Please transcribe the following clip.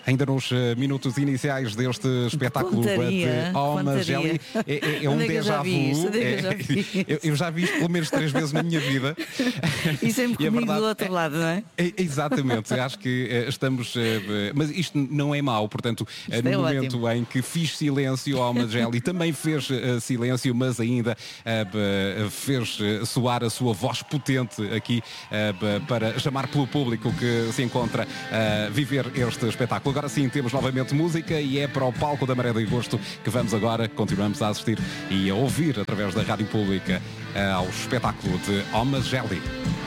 Ainda nos minutos iniciais deste espetáculo de Oma Geli, é um déjà vu. Eu já vi isto pelo menos 3 vezes na minha vida. E sempre comigo do outro lado, não é? Exatamente, acho que estamos. Mas isto não é mau, portanto, no momento em que fiz silêncio, Oma Geli também fez silêncio, mas ainda fez soar a sua voz potente aqui para chamar pelo público que se encontra a viver este espetáculo. Agora sim, temos novamente música e é para o palco da Maré de Agosto que vamos agora, continuamos a assistir e a ouvir através da Rádio Pública ao espetáculo de Oma Geli.